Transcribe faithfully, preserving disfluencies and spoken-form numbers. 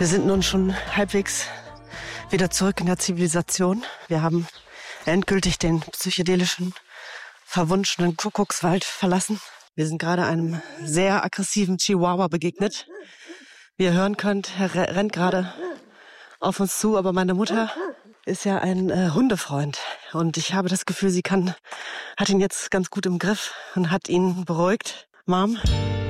Wir sind nun schon halbwegs wieder zurück in der Zivilisation. Wir haben endgültig den psychedelischen, verwunschenen Kuckuckswald verlassen. Wir sind gerade einem sehr aggressiven Chihuahua begegnet. Wie ihr hören könnt, er rennt gerade auf uns zu, aber meine Mutter ist ja ein äh, Hundefreund und ich habe das Gefühl, sie kann, hat ihn jetzt ganz gut im Griff und hat ihn beruhigt. Mom,